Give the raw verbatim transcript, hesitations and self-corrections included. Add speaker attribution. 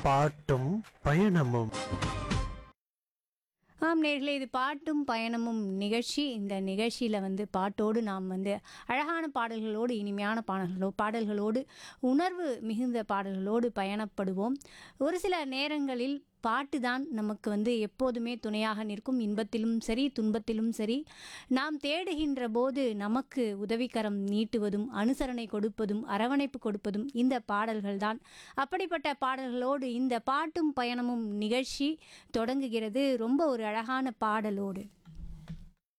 Speaker 1: பாட்டும் பயணமும்.
Speaker 2: ஆம் நேர்களே, இது பாட்டும் பயணமும் நிகழ்ச்சி. இந்த நிகழ்ச்சியில் வந்து பாட்டோடு நாம் வந்து அழகான பாடல்களோடு, இனிமையான பாடல்களோ பாடல்களோடு உணர்வு மிகுந்த பாடல்களோடு பயணப்படுவோம். ஒரு சில நேரங்களில் பாட்டு தான் நமக்கு வந்து எப்போதுமே துணையாக நிற்கும். இன்பத்திலும் சரி, துன்பத்திலும் சரி, நாம் தேடுகின்ற போது நமக்கு உதவிக்கரம் நீட்டுவதும், அனுசரணை கொடுப்பதும், அரவணைப்பு கொடுப்பதும் இந்த பாடல்கள் தான். அப்படிப்பட்ட பாடல்களோடு இந்த பாட்டும் பயணமும் நிகழ்ச்சி தொடங்குகிறது. ரொம்ப ஒரு அழகான பாடலோடு.